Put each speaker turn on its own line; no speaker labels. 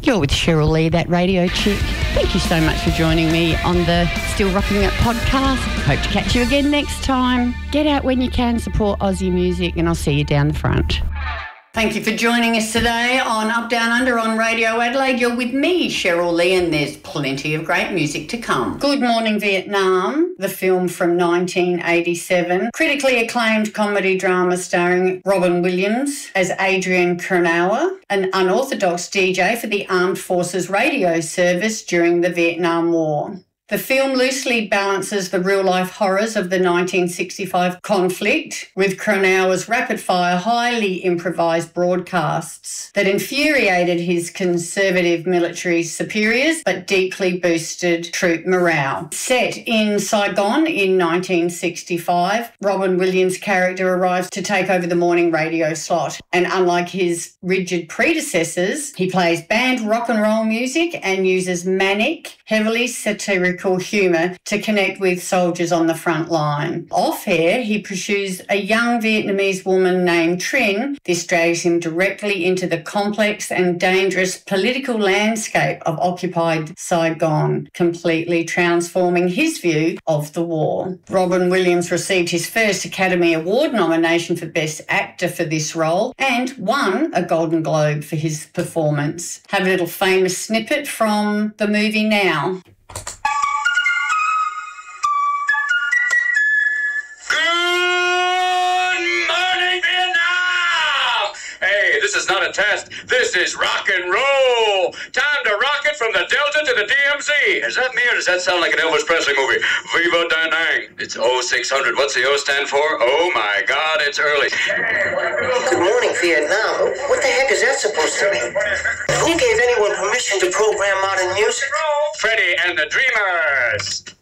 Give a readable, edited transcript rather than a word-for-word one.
You're with Cheryl Lee, that radio chick. Thank you so much for joining me on the Still Rocking It podcast. Hope to catch you again next time. Get out when you can, support Aussie music, and I'll see you down the front. Thank you for joining us today on Up Down Under on Radio Adelaide. You're with me, Cheryl Lee, and there's plenty of great music to come. Good Morning Vietnam, the film from 1987. Critically acclaimed comedy drama starring Robin Williams as Adrian Kernauer, an unorthodox DJ for the Armed Forces Radio Service during the Vietnam War. The film loosely balances the real-life horrors of the 1965 conflict with Kernauer's rapid-fire, highly improvised broadcasts that infuriated his conservative military superiors but deeply boosted troop morale. Set in Saigon in 1965, Robin Williams' character arrives to take over the morning radio slot, and unlike his rigid predecessors, he plays band rock and roll music and uses manic, heavily satirical humour to connect with soldiers on the front line. Off-air, he pursues a young Vietnamese woman named Trinh. This drags him directly into the complex and dangerous political landscape of occupied Saigon, completely transforming his view of the war. Robin Williams received his first Academy Award nomination for Best Actor for this role and won a Golden Globe for his performance. Have a little famous snippet from the movie now.
This is not a test. This is rock and roll. Time to rock it from the Delta to the DMZ. Is that me or does that sound like an Elvis Presley movie? Viva Da Nang. It's 0600. What's the O stand for? Oh my God, it's early.
Good morning, Vietnam. What the heck is that supposed to mean? Who gave anyone permission to program modern music?
Freddie and the Dreamers.